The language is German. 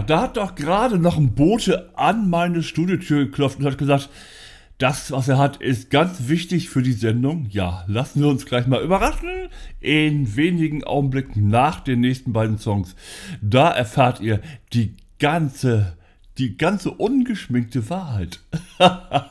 da hat doch gerade noch ein Bote an meine Studiotür geklopft und hat gesagt, das, was er hat, ist ganz wichtig für die Sendung. Ja, lassen wir uns gleich mal überraschen. In wenigen Augenblicken nach den nächsten beiden Songs. Da erfahrt ihr die ganze ungeschminkte Wahrheit.